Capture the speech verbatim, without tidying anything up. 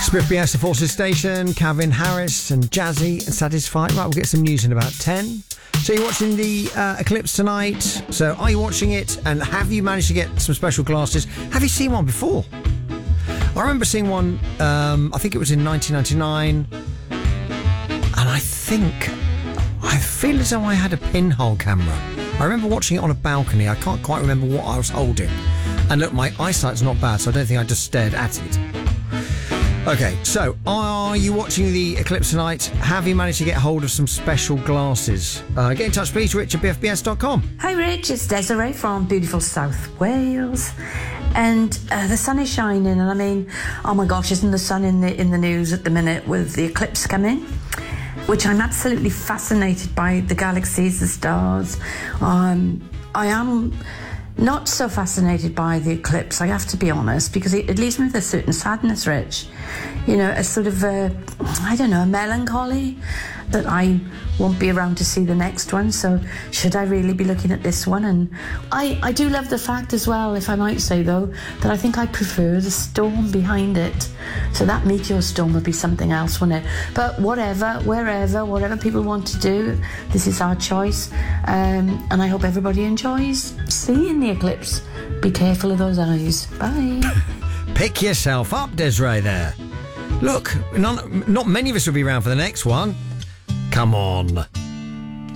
Spiff B S, the Forces Station, Calvin Harris and Jazzy and Satisfied. Right, we'll get some news in about ten. So you're watching the uh, eclipse tonight. So are you watching it? And have you managed to get some special glasses? Have you seen one before? I remember seeing one, um, I think it was in nineteen ninety-nine. And I think, I feel as though I had a pinhole camera. I remember watching it on a balcony. I can't quite remember what I was holding. And look, my eyesight's not bad, so I don't think I just stared at it. Okay, so are you watching the eclipse tonight? Have you managed to get hold of some special glasses? Uh, get in touch, please, Rich at b f b s dot com. Hi, Rich. It's Desiree from beautiful South Wales. And uh, the sun is shining, and I mean, oh my gosh, isn't the sun in the in the news at the minute with the eclipse coming? Which I'm absolutely fascinated by, the galaxies, the stars. Um, I am not so fascinated by the eclipse, I have to be honest, because it, it leaves me with a certain sadness, Rich. You know, a sort of, a, I don't know, a melancholy that I won't be around to see the next one, so should I really be looking at this one? And I, I do love the fact as well, if I might say though, that I think I prefer the storm behind it. So that meteor storm would be something else, wouldn't it? But whatever, wherever, whatever people want to do, this is our choice. Um, and I hope everybody enjoys seeing the eclipse. Be careful of those eyes. Bye. Pick yourself up, Desiree, there. Look, none, not many of us will be around for the next one. Come on.